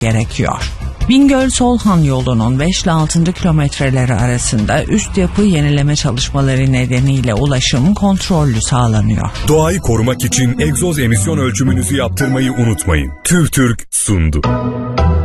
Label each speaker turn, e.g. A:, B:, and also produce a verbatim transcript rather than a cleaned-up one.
A: gerekiyor. Bingöl-Solhan yolunun beş ile altıncı kilometreleri arasında üst yapı yenileme çalışmaları nedeniyle ulaşım kontrollü sağlanıyor.
B: Doğayı korumak için egzoz emisyon ölçümünüzü yaptırmayı unutmayın. TÜVTÜRK sundu.